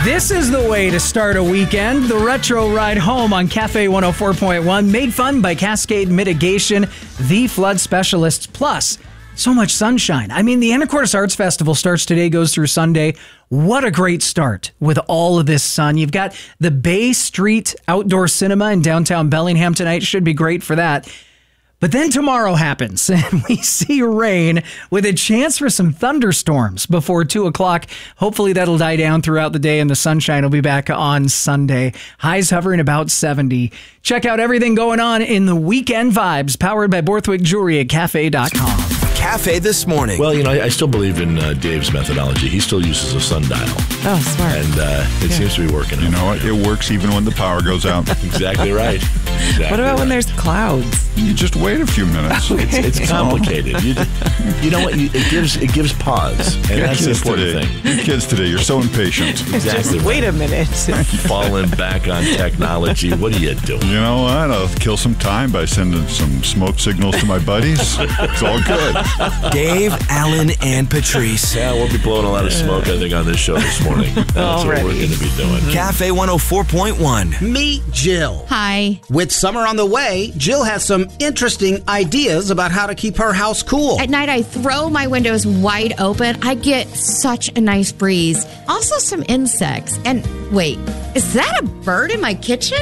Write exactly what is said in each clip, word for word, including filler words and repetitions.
This is the way to start a weekend. The Retro Ride Home on Cafe one oh four point one. Made fun by Cascade Mitigation, the flood specialists. Plus, so much sunshine. I mean, the Anacortes Arts Festival starts today, goes through Sunday. What a great start with all of this sun. You've got the Bay Street Outdoor Cinema in downtown Bellingham tonight. Should be great for that. But then tomorrow happens, and we see rain with a chance for some thunderstorms before two o'clock. Hopefully that'll die down throughout the day, and the sunshine will be back on Sunday. Highs hovering about seventy. Check out everything going on in the Weekend Vibes, powered by Borthwick Jewelry at cafe dot com. Cafe This Morning. Well, you know, I, I still believe in uh, Dave's methodology. He still uses a sundial. Oh, smart. And uh, it yeah. seems to be working. You know what? It works even when the power goes out. Exactly right. Exactly what about right. when there's clouds? You just wait a few minutes. It's, it's complicated. You, you know what? You, it gives it gives pause, and Your that's the important today. thing. Your kids today, you're so impatient. Exactly. Just wait right. a minute. Falling back on technology. What are you doing? You know what? I'll kill some time by sending some smoke signals to my buddies. It's all good. Dave, Alan, and Patrice. Yeah, we'll be blowing a lot of smoke, I think, on this show this morning. That's Already. what we're going to be doing. Cafe one oh four point one. Meet Jill. Hi. With summer on the way, Jill has some interesting ideas about how to keep her house cool. At night, I throw my windows wide open. I get such a nice breeze. Also, some insects. And wait, is that a bird in my kitchen?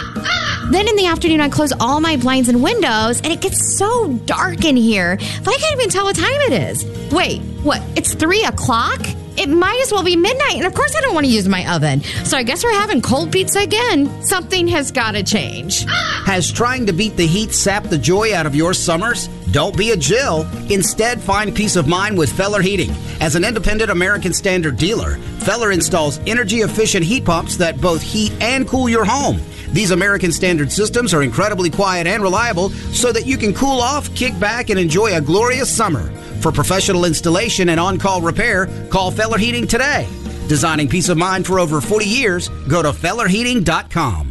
Then in the afternoon, I close all my blinds and windows, and it gets so dark in here that I can't even tell what time it is. Wait, what? It's three o'clock? It might as well be midnight, and of course I don't want to use my oven. So I guess we're having cold pizza again. Something has got to change. Has trying to beat the heat sapped the joy out of your summers? Don't be a Jill. Instead, find peace of mind with Feller Heating. As an independent American Standard dealer, Feller installs energy-efficient heat pumps that both heat and cool your home. These American Standard systems are incredibly quiet and reliable so that you can cool off, kick back, and enjoy a glorious summer. For professional installation and on-call repair, call Feller Heating today. Designing peace of mind for over forty years, go to feller heating dot com.